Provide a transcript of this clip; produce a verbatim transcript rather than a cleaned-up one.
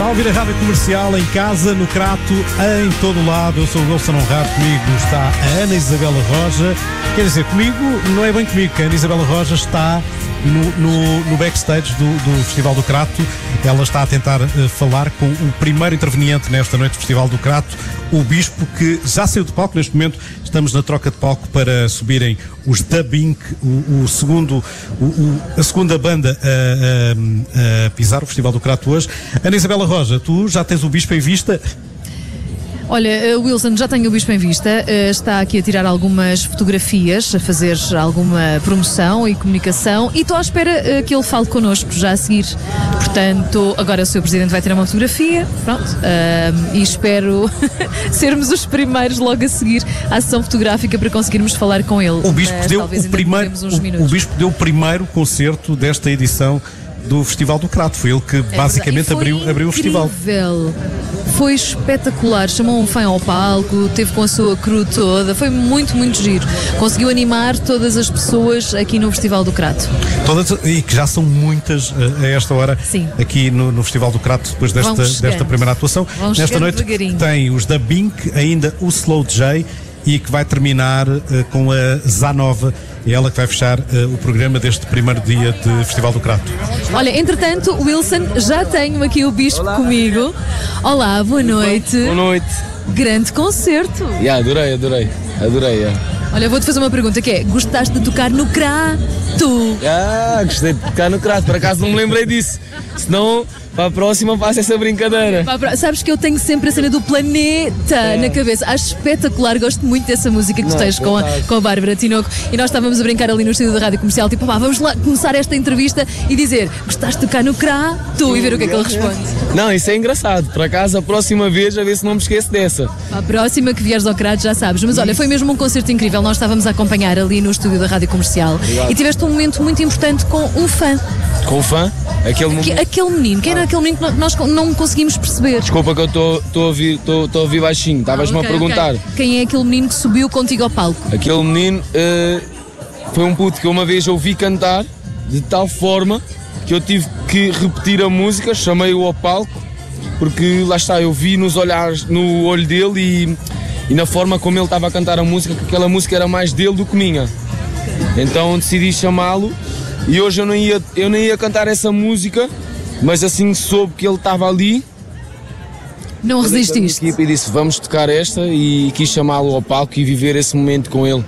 a ouvir a Rádio Comercial, em casa, no Crato, em todo o lado. Eu sou o Wilson Honrado, comigo está a Ana Isabela Roja. Quer dizer, comigo não é bem comigo, que a Ana Isabela Roja está no, no, no backstage do, do Festival do Crato. Ela está a tentar uh, falar com o primeiro interveniente nesta noite do Festival do Crato, o Bispo, que já saiu de palco. Neste momento estamos na troca de palco para subirem os Da Bink, o, o segundo, o, o, a segunda banda a, a, a pisar o Festival do Crato hoje. Ana Isabela Roja, tu já tens o Bispo em vista? Olha, Wilson, já tenho o Bispo em vista, está aqui a tirar algumas fotografias, a fazer alguma promoção e comunicação, e estou à espera que ele fale connosco já a seguir. Portanto, agora o seu Presidente vai tirar uma fotografia, pronto, uh, e espero sermos os primeiros logo a seguir à sessão fotográfica para conseguirmos falar com ele. O Bispo, Mas, deu, o primeiro, o, o Bispo deu o primeiro concerto desta edição do Festival do Crato. Foi ele que é basicamente abriu, abriu o festival. Incrível. Foi espetacular, chamou um fã ao palco, teve com a sua crew toda, foi muito, muito giro. Conseguiu animar todas as pessoas aqui no Festival do Crato. Todas, e que já são muitas a esta hora. Sim. Aqui no, no Festival do Crato, depois desta, desta primeira atuação. Vamos Nesta noite devagarinho. Tem os Da Bink, ainda o Slow J, e que vai terminar uh, com a Zanova. É ela que vai fechar uh, o programa deste primeiro dia de Festival do Crato. Olha, entretanto, Wilson, já tenho aqui o Bispo Olá. comigo. Olá, boa noite. Boa noite. Grande concerto. Yeah, adorei, adorei, adorei. Yeah. Olha, vou-te fazer uma pergunta, que é, gostaste de tocar no Crato? Ah, gostei de tocar no Crato, por acaso não me lembrei disso. Senão, para a próxima faço essa brincadeira. Sabes que eu tenho sempre a cena do planeta é. na cabeça. Acho espetacular, gosto muito dessa música que tu não, tens com a, com a Bárbara Tinoco. E nós estávamos a brincar ali no estúdio da Rádio Comercial, tipo, pá, vamos lá começar esta entrevista e dizer, gostaste de tocar no Crato? E ver o que é que ele responde. Não, isso é engraçado. Por acaso, a próxima vez, a ver se não me esqueço dessa. A próxima que vieres ao Crato já sabes. Mas olha, foi mesmo um concerto incrível. Nós estávamos a acompanhar ali no estúdio da Rádio Comercial. Obrigado. E tiveste um momento muito importante com um fã. Com um fã? Aquele, Aqu aquele menino. Quem era aquele menino que nós não conseguimos perceber? Desculpa que eu estou a ouvir, tô, tô a ouvir baixinho. Estavas-me ah, okay, a perguntar. Okay. Quem é aquele menino que subiu contigo ao palco? Aquele menino uh, foi um puto que uma vez ouvi cantar de tal forma que eu tive que repetir a música, chamei-o ao palco, porque lá está, eu vi nos olhares, no olho dele e, e na forma como ele estava a cantar a música, que aquela música era mais dele do que minha. Então decidi chamá-lo e hoje eu não ia, eu nem ia cantar essa música, mas assim soube que ele estava ali. Não resististe? E disse, vamos tocar esta, e quis chamá-lo ao palco e viver esse momento com ele.